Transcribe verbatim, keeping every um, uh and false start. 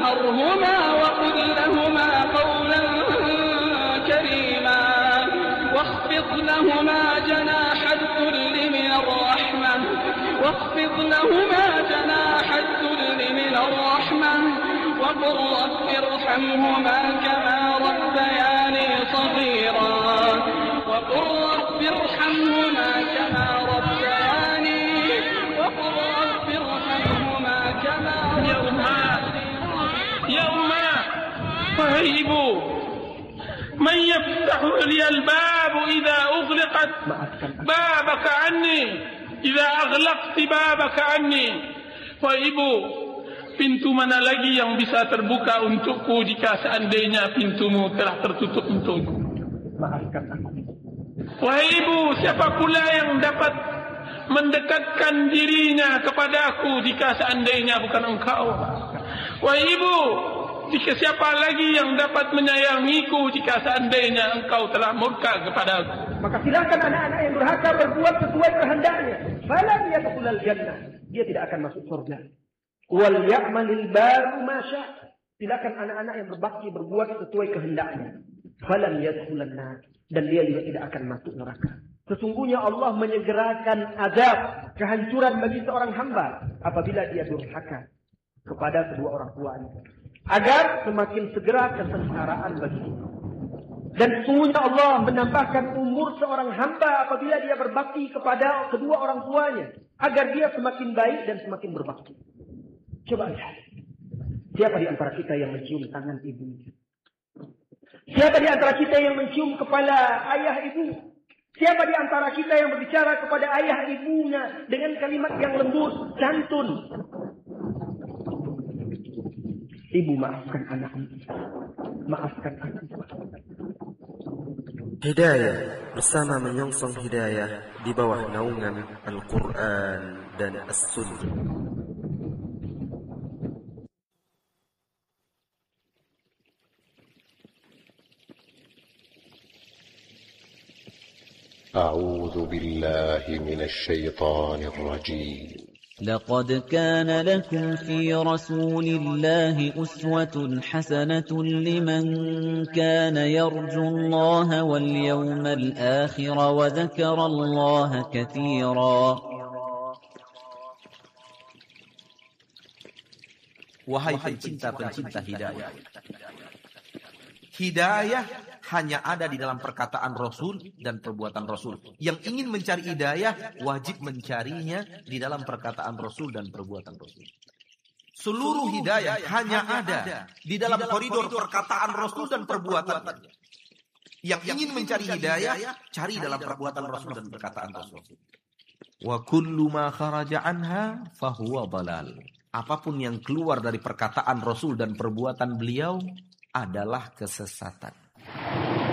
تنهرهما وقل لهما قولا كريما واخفض لهما جناح الذل من الرحمة واخفض لهما جناح الذل من الرحمة وقل رب ارحمهما كما ربياني صغيرا وقل رب ارحمهما كما ربياني وقل رب ارحمهما كما ربياني يوم فهيب من يفتح لي الباب إذا أغلقت بابك عني إذا أغلقت بابك عني فهيب pintu mana lagi yang bisa terbuka untukku jika seandainya pintumu telah tertutup untukku. Maafkan aku. Wahai ibu, siapa pula yang dapat mendekatkan dirinya kepadaku jika seandainya bukan engkau? Wahai ibu, jika siapa lagi yang dapat menyayangiku jika seandainya engkau telah murka kepadaku? Maka silakan anak-anak yang durhaka berbuat sesuai kehendaknya. Falam yadkhulul jannah. Dia tidak akan masuk surga. Wal ya'malil baru ma syaa. Silakan anak-anak yang berbakti berbuat sesuai kehendaknya. Falam yadkhulan nar. Dan dia juga tidak akan masuk neraka. Sesungguhnya Allah menyegerakan azab, kehancuran bagi seorang hamba apabila dia durhaka kepada kedua orang tuanya, agar semakin segera kesengsaraan baginya. Dan sesungguhnya Allah menambahkan umur seorang hamba apabila dia berbakti kepada kedua orang tuanya, agar dia semakin baik dan semakin berbakti. Coba lihat, siapa di antara kita yang mencium tangan ibunya? Siapa di antara kita yang mencium kepala ayah ibu? Siapa di antara kita yang berbicara kepada ayah ibunya dengan kalimat yang lembut, santun? Ibu, maafkan anakmu. Maafkan anakmu. Hidayah bersama menyongsong hidayah di bawah naungan Al-Quran dan As-Sunnah. أعوذ بالله من الشيطان الرجيم لقد كان لكم في رسول الله أسوة حسنة لمن كان يرجو الله واليوم الآخر وذكر الله كثيرا. Wahai pencinta-pencinta hidayah, hidayah hanya ada di dalam perkataan Rasul dan perbuatan Rasul. Yang ingin mencari hidayah wajib mencarinya di dalam perkataan Rasul dan perbuatan Rasul. Seluruh hidayah hanya ada di dalam koridor perkataan Rasul dan perbuatan. Yang ingin mencari hidayah, cari dalam perbuatan Rasul dan perkataan Rasul. Wa kullu ma kharaja anha fahuwa dhalal. Apapun yang keluar dari perkataan Rasul dan perbuatan beliau adalah kesesatan.